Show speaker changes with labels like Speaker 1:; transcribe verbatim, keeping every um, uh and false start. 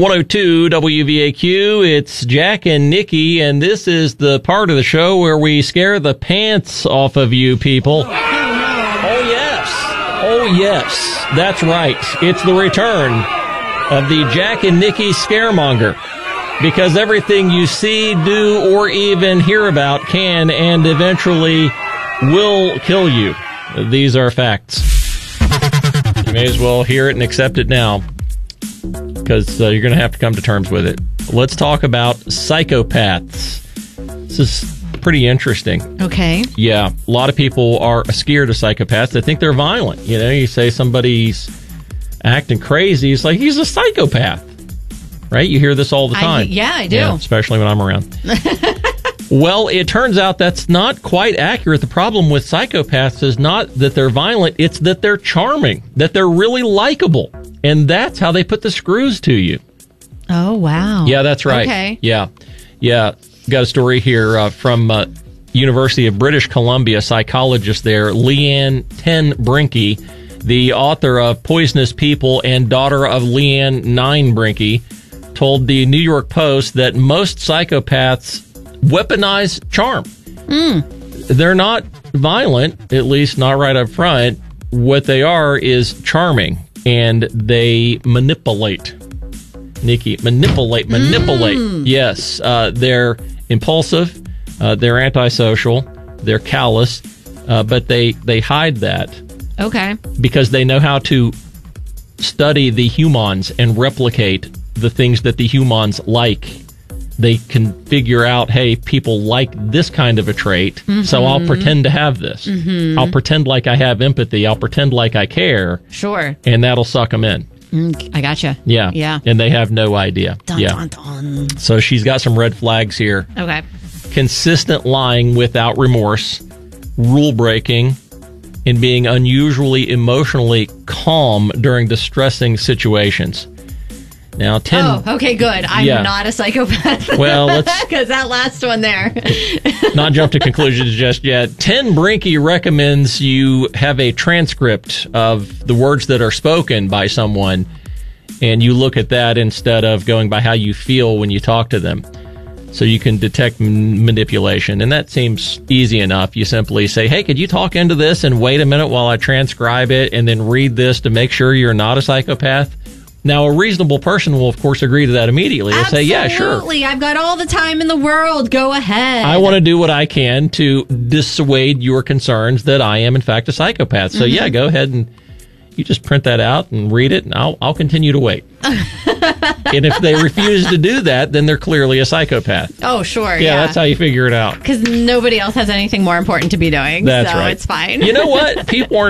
Speaker 1: one oh two W V A Q, it's Jack and Nikki, and this is the part of the show where we scare the pants off of you people. Oh, yes. Oh, yes. That's right. It's the return of the Jack and Nikki Scaremonger. Because everything you see, do, or even hear about can and eventually will kill you. These are facts. You may as well hear it and accept it now, because uh, you're going to have to come to terms with it. Let's talk about psychopaths. This is pretty interesting.
Speaker 2: Okay.
Speaker 1: Yeah, a lot of people are scared of psychopaths. They think they're violent. You know, you say somebody's acting crazy, it's like, he's a psychopath. Right? You hear this all the time.
Speaker 2: I, yeah, I do.
Speaker 1: Yeah, especially when I'm around. Well, it turns out that's not quite accurate. The problem with psychopaths is not that they're violent, it's that they're charming, that they're really likable. And that's how they put the screws to you.
Speaker 2: Oh, wow.
Speaker 1: Yeah, that's right.
Speaker 2: Okay.
Speaker 1: Yeah. Yeah. Got a story here uh, from uh, University of British Columbia, psychologist there, Leanne Ten Brinky, the author of Poisonous People and daughter of Leanne Nine Brinky, told the New York Post that most psychopaths weaponize charm.
Speaker 2: Mm.
Speaker 1: They're not violent, at least not right up front. What they are is charming, and they manipulate. Nikki, manipulate, manipulate.
Speaker 2: Mm.
Speaker 1: Yes, uh, they're impulsive, uh, they're antisocial, they're callous, uh, but they, they hide that.
Speaker 2: Okay.
Speaker 1: Because they know how to study the humans and replicate the things that the humans like. They can figure out, hey, people like this kind of a trait, mm-hmm. so I'll pretend to have this. Mm-hmm. I'll pretend like I have empathy. I'll pretend like I care.
Speaker 2: Sure.
Speaker 1: And that'll suck them in.
Speaker 2: Mm, I gotcha.
Speaker 1: Yeah.
Speaker 2: Yeah.
Speaker 1: And they have no idea.
Speaker 2: Dun,
Speaker 1: yeah.
Speaker 2: dun, dun.
Speaker 1: So she's got some red flags here.
Speaker 2: Okay.
Speaker 1: Consistent lying without remorse, rule breaking, and being unusually emotionally calm during distressing situations. Now, ten.
Speaker 2: Oh, okay, good. I'm
Speaker 1: yeah.
Speaker 2: not a psychopath.
Speaker 1: Well, let's
Speaker 2: because that last one there.
Speaker 1: not jump to conclusions just yet. Ten Brinky recommends you have a transcript of the words that are spoken by someone, and you look at that instead of going by how you feel when you talk to them, so you can detect m- manipulation. And that seems easy enough. You simply say, "Hey, could you talk into this and wait a minute while I transcribe it, and then read this to make sure you're not a psychopath?" Now, a reasonable person will, of course, agree to that immediately. They'll say, yeah, sure.
Speaker 2: Absolutely. I've got all the time in the world. Go ahead.
Speaker 1: I want to do what I can to dissuade your concerns that I am, in fact, a psychopath. So, mm-hmm. yeah, go ahead and you just print that out and read it, and I'll, I'll continue to wait. And if they refuse to do that, then they're clearly a psychopath.
Speaker 2: Oh, sure.
Speaker 1: Yeah,
Speaker 2: yeah.
Speaker 1: that's how you figure it out.
Speaker 2: Because nobody else has anything more important to be doing.
Speaker 1: That's
Speaker 2: so
Speaker 1: right.
Speaker 2: It's fine.
Speaker 1: You know what? People are